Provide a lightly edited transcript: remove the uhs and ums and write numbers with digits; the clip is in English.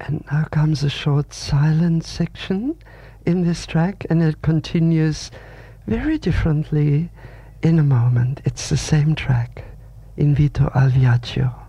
And now comes a short silent section in this track, and it continues very differently in a moment. It's the same track, Invito al Viaggio.